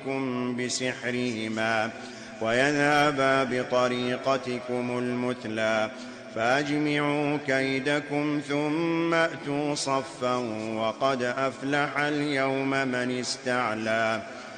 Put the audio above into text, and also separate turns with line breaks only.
بسحرهما ويذهبا بطريقتكم المثلى فأجمعوا كيدكم ثم أتوا صفا وقد أفلح اليوم من استعلى